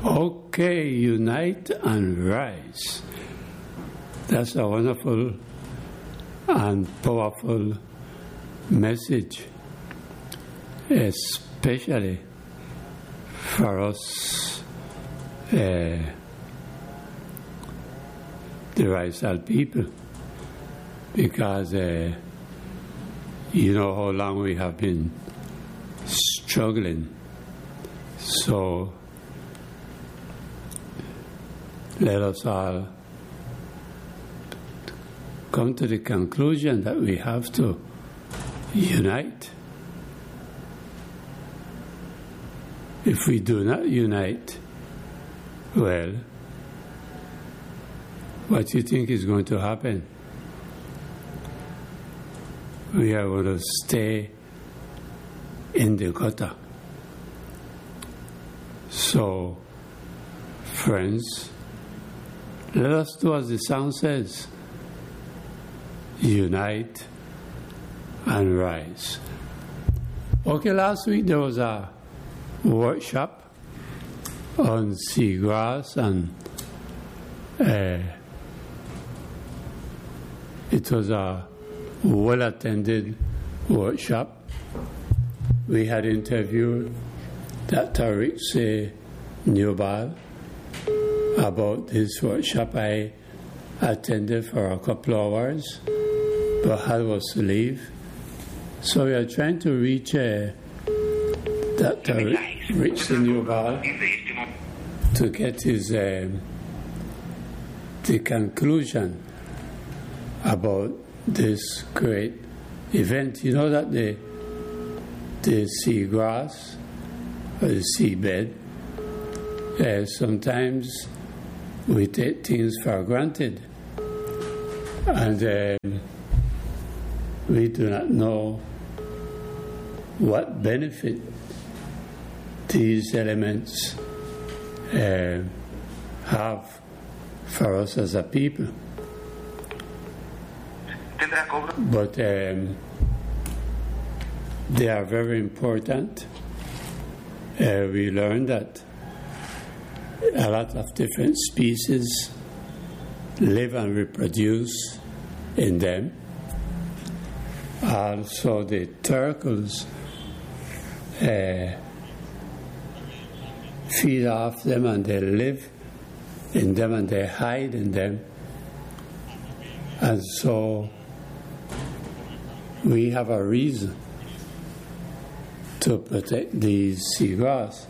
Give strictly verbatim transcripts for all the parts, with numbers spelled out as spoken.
Okay, unite and rise. That's a wonderful and powerful message, especially for us, uh, the Raizal people, because uh, you know how long we have been struggling. So let us all come to the conclusion that we have to unite. If we do not unite, well, what do you think is going to happen? We are going to stay in the gutter. So, friends, let us do as the song says, unite and rise. Okay, last week there was a workshop on seagrass, and uh, it was a well-attended workshop. We had interviewed Doctor Rixie Newball about this workshop. I attended for a couple of hours, but had was to leave. So we are trying to reach uh, Doctor Rixie Newball to get his um, the conclusion about this great event. You know that the the seagrass or the seabed, uh, sometimes we take things for granted, and um, we do not know what benefit these elements uh, have for us as a people. But um, they are very important. Uh, we learned that a lot of different species live and reproduce in them. Also, the turtles uh, feed off them, and they live in them, and they hide in them. And so we have a reason to protect these seagrass.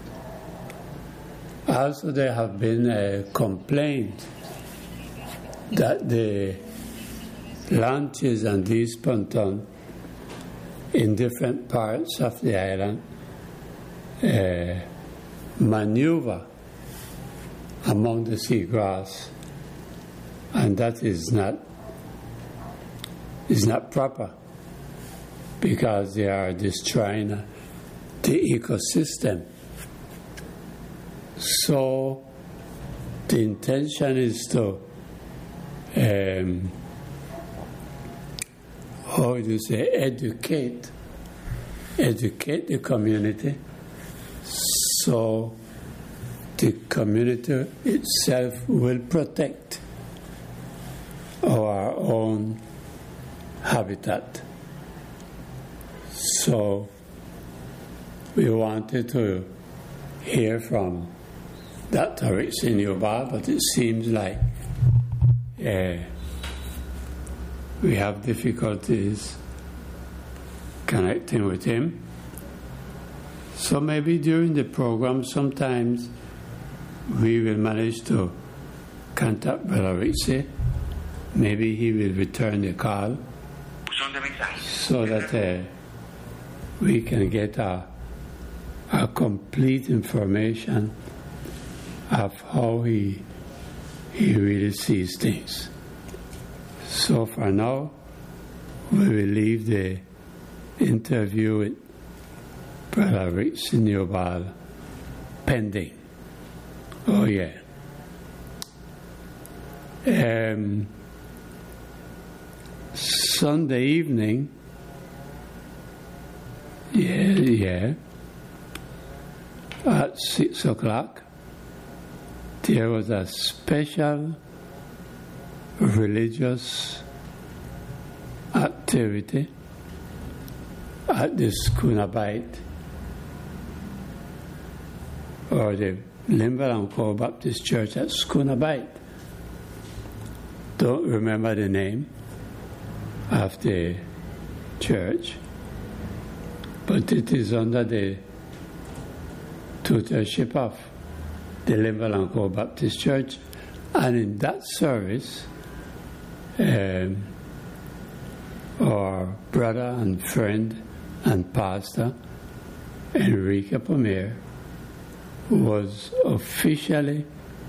Also, there have been a complaint that the launches and these pontons in different parts of the island uh, maneuver among the seagrass, and that is not is not proper, because they are destroying the ecosystem. So the intention is to um, how do you say, educate, educate the community, so the community itself will protect our own habitat. So we wanted to hear from Doctor Rixie Newball, but it seems like uh, we have difficulties connecting with him. So maybe during the program, sometimes we will manage to contact Brother Rixie. Maybe he will return the call so that uh, we can get a, a complete information of how he he really sees things. So for now, we will leave the interview with Brother Rixie Newball pending. Oh yeah. Um, Sunday evening, yeah, yeah, at six o'clock, there was a special religious activity at the Schoonabite or the Limberland Cove Baptist Church at Schoonabite. Don't remember the name of the church, but it is under the tutorship of the Limberland Cove Baptist Church, and in that service, um, our brother and friend and pastor, Enrique Pomier, was officially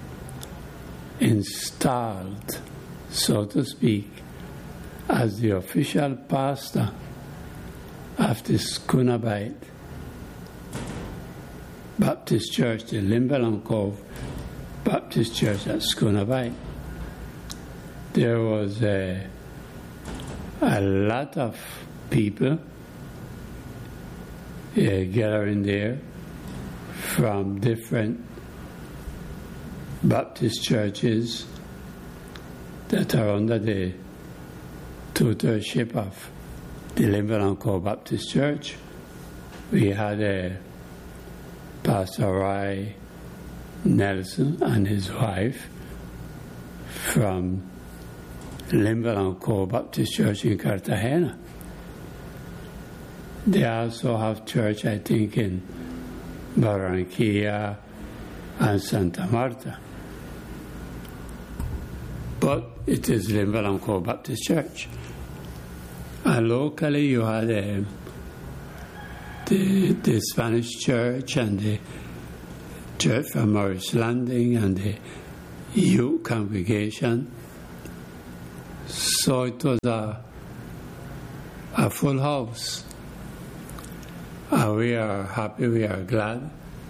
installed, so to speak, as the official pastor of the Schoonabite Baptist Church, the Limberland Cove Baptist Church at Schoonabite. There was a, a lot of people uh, gathering there from different Baptist churches that are under the tutorship of the Limberland Cove Baptist Church. We had a Pastor Roy Nelson and his wife from Limberland Cove Baptist Church in Cartagena. They also have church, I think, in Barranquilla and Santa Marta. But it is Limberland Cove Baptist Church. And locally you had a, the, the Spanish church and the church from Morris Landing and the youth congregation. So it was a, a full house. And we are happy, we are glad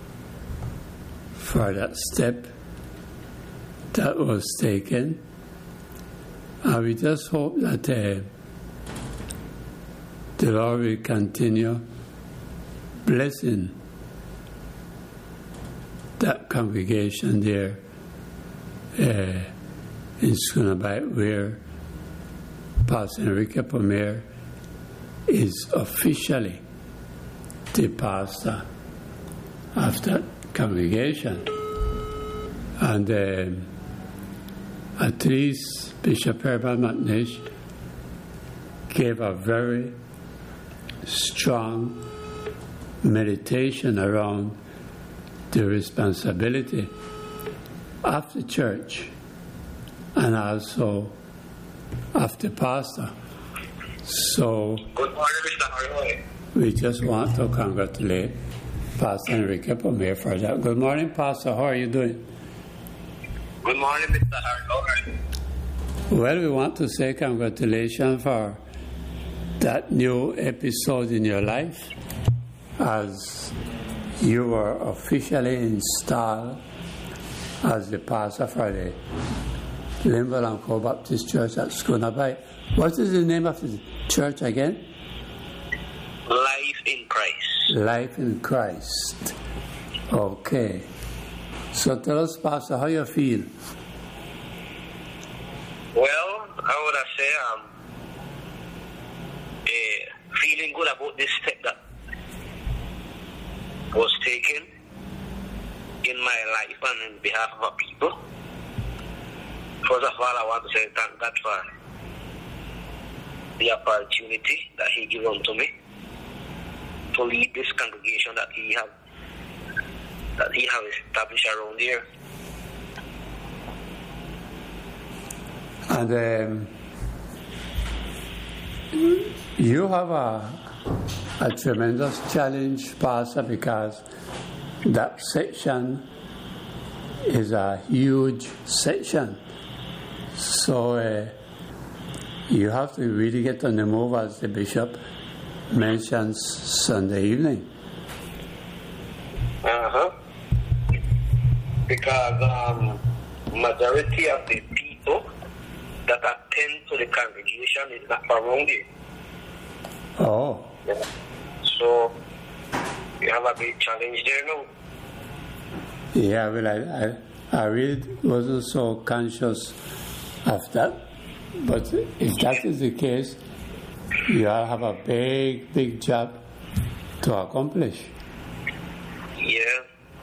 for that step that was taken. And we just hope that uh, the Lord will continue blessing that congregation there uh, in Schoonabite, where Pastor Enrique Pomier is officially the pastor of that congregation. And uh, at least Bishop Herbert McNish gave a very strong meditation around the responsibility of the church and also of the pastor. So good morning, Mister Harlow. We just want to congratulate Pastor Enrique Pomier for that. Good morning, Pastor. How are you doing? Good morning, Mister Harlow. Well, we want to say congratulations for that new episode in your life as you were officially installed as the pastor for the Limberland Cove Baptist Church at Schoonabite. What is the name of the church again? Life in Christ. Life in Christ. Okay. So tell us, Pastor, how you feel? Well, I would have said I'm uh, feeling good about this step that was taken in my life and in behalf of our people. First of all, I want to say thank God for the opportunity that He gave unto me to lead this congregation that He have that He have established around here. And um, you have a, a tremendous challenge, Pastor, because that section is a huge section. So uh, you have to really get on the move, as the bishop mentions Sunday evening. Uh-huh. Because um, majority of the people that attend to the congregation is not around here. Oh. Yeah. So you have a big challenge there now. Yeah, well, I, I, I really wasn't so conscious of that. But if that is the case, you all have a big, big job to accomplish. Yeah.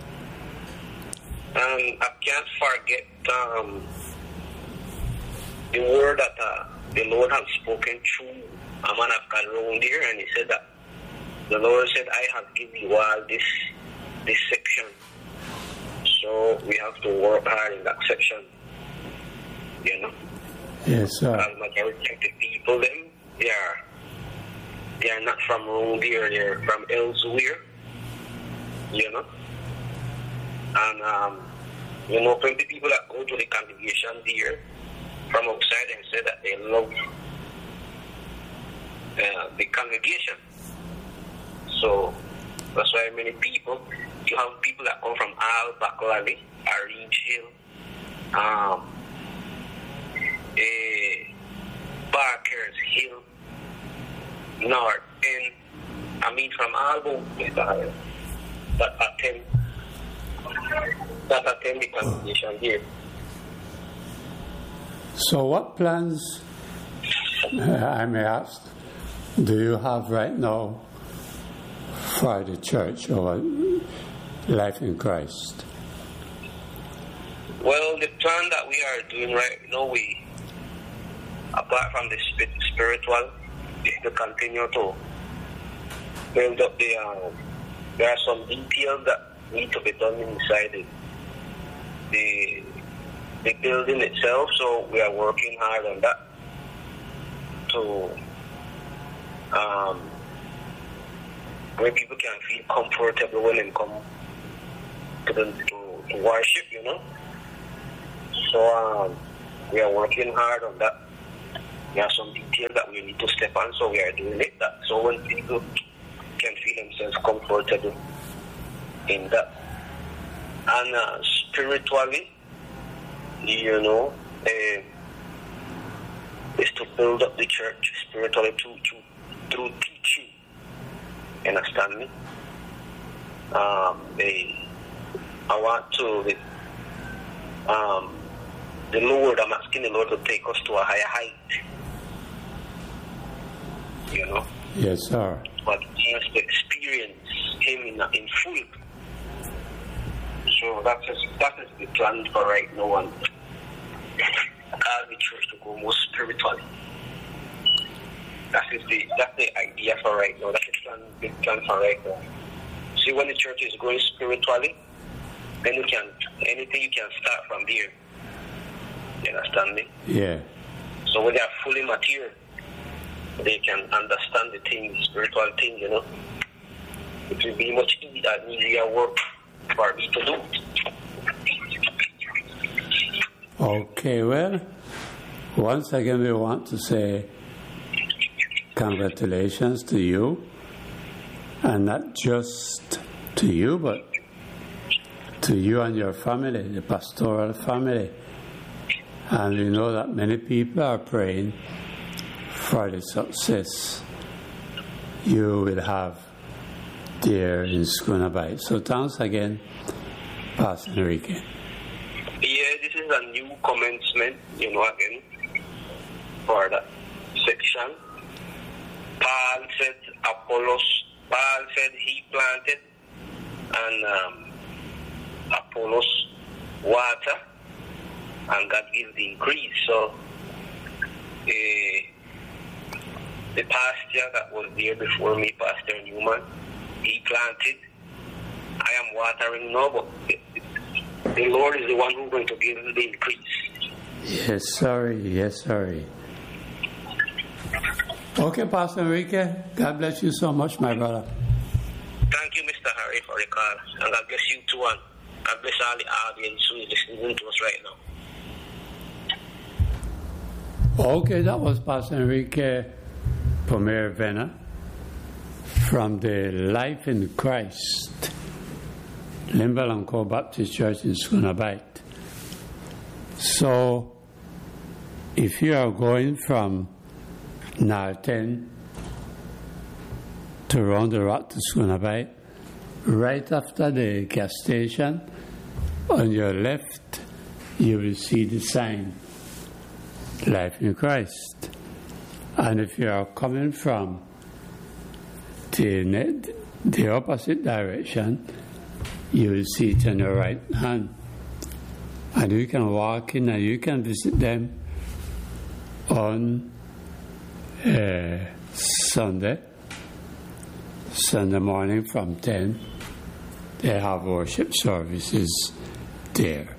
Um, I can't forget um, the word that uh, the Lord has spoken through a man of God around there, and he said that the Lord said, I have given you all this, this section. So we have to work hard in that section, you know. Yes, sir. As majority of the people, them, they are, they are not from around here, they're from elsewhere, you know. And, um, you know, plenty of people that go to the congregation there from outside and say that they love uh, the congregation. So that's why many people, you have people that come from Al Baklali, Orange Hill, um, eh, Barker's Hill, North End, I mean from all over that attend that attend the congregation here. So what plans, uh, I may ask, do you have right now for the church or Life in Christ? Well, the plan that we are doing right now, we, apart from the spiritual, is to continue to build up the, um, there are some details that need to be done inside the, the, the building itself, so we are working hard on that to, um, where people can feel comfortable when they come to, the, to, to worship, you know. So um, we are working hard on that. There are some details that we need to step on, so we are doing it. That so when people can feel themselves comfortable in that. And uh, spiritually, you know, uh, is to build up the church spiritually through, through, through teaching. Understand me? Um, they, I want to, the, um, the Lord, I'm asking the Lord to take us to a higher height. You know? Yes, sir. But just to experience Him in, in full. So that is, that is the plan for right now, and ask the church to go more spiritually. That is the that's the idea for right now. That's the plan, big plan for right now. See, when the church is growing spiritually, then you can anything you can start from there. You understand me? Yeah. So when they are fully mature, they can understand the things, spiritual things, you know. It will be much easier, easier work for me to do. Okay, well, once again we want to say congratulations to you, and not just to you, but to you and your family, the pastoral family. And we know that many people are praying for the success you will have there in Schooner Bight. So thanks again, Pastor Enrique. Yeah, this is a new commencement, you know, again, for that section. Paul said Apollos, Paul said he planted, and um, Apollos water, and God gives the increase. So uh, the pastor that was there before me, Pastor Newman, he planted. I am watering now, but the, the Lord is the one who's going to give the increase. Yes, sorry, yes, sorry. Okay, Pastor Enrique, God bless you so much, my brother. Thank you, Mister Harry, for the call. And God bless you too, and God bless all the audience who is listening to us right now. Okay, that was Pastor Enrique Pomer Vena from the Life in Christ, Limbalanco Baptist Church in Schooner Bight. So, if you are going from Narten to Round the Rock to Schooner Bight, right after the gas station, On your left, you will see the sign, Life in Christ. And if you are coming from the, the opposite direction, you will see it on your right hand. And you can walk in and you can visit them on uh, Sunday, Sunday morning from ten. They have worship services there.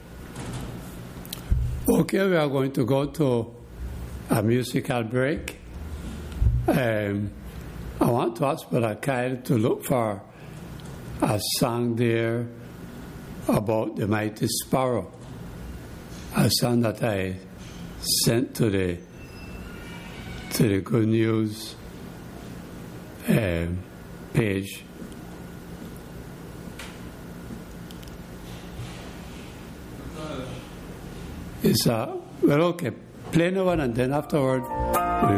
Okay, we are going to go to a musical break. Um, I want to ask Brother Kyle to look for a song there about the mighty sparrow, a song that I sent to the to the Good News um, page. It's a well, okay. Play no one, and then afterward.